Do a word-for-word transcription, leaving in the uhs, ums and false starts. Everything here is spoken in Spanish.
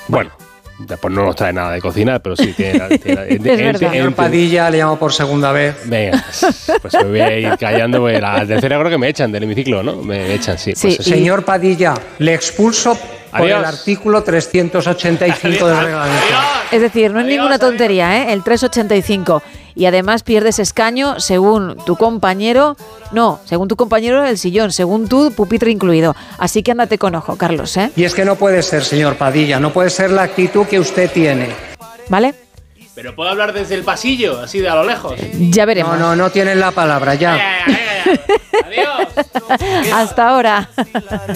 Bueno, pues no nos trae nada de cocinar, pero sí tiene... tiene es verdad. Señor Padilla, le llamo por segunda vez. Venga, pues me voy a ir callando, porque la tercera creo que me echan del hemiciclo, ¿no? Me echan, sí. Sí, Pues y- Señor Padilla, le expulso por Adiós. el artículo trescientos ochenta y cinco del reglamento. Es decir, no es ninguna tontería, ¿eh? El trescientos ochenta y cinco. Y además pierdes escaño según tu compañero, no, según tu compañero el sillón, según tu pupitre incluido. Así que ándate con ojo, Carlos, ¿eh? Y es que no puede ser, señor Padilla, no puede ser la actitud que usted tiene. ¿Vale? Pero puedo hablar desde el pasillo, así de a lo lejos. Ya veremos. No, no, no tienen la palabra, ya. Ay, ay, ay, ay, ay. Adiós. Hasta ahora.